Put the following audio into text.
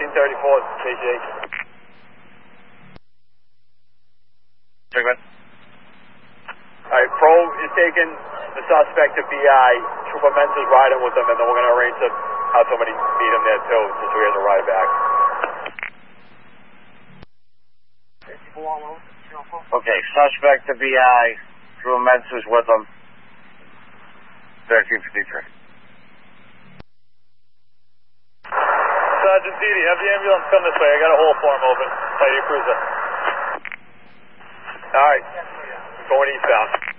1334, KJ. Segment. Alright, Pro is taking the suspect to BI. Trooper Mensa's riding with them, and then we're going to arrange to have somebody meet him there too, just so he has a ride back. Okay, suspect to BI. Trooper Mensa's with them. 1353. Sergeant Didi, have the ambulance come this way. I got a hole for him open by your cruiser. Alright, going eastbound.